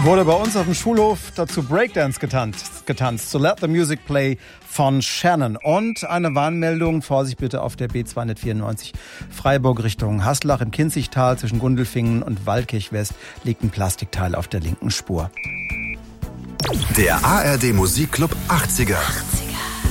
Wurde bei uns auf dem Schulhof dazu Breakdance getanzt. So Let the Music Play von Shannon. Und eine Warnmeldung, Vorsicht bitte auf der B294 Freiburg Richtung Haslach im Kinzigtal zwischen Gundelfingen und Waldkirch West liegt ein Plastikteil auf der linken Spur. Der ARD Musikclub 80er.